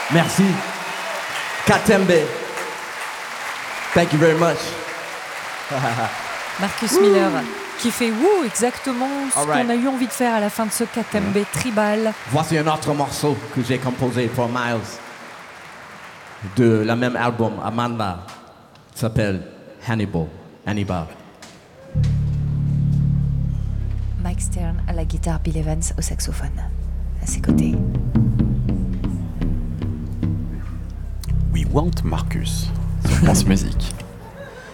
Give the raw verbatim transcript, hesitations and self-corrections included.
Merci. Katembe. Thank you very much. Marcus Miller, qui fait wouh exactement ce All right. qu'on a eu envie de faire à la fin de ce Katembe tribal. Voici un autre morceau que j'ai composé pour Miles de la même album, Amanda, qui s'appelle Hannibal. Hannibal. Mike Stern à la guitare, Bill Evans au saxophone. À ses côtés. We want Marcus sur France Musique.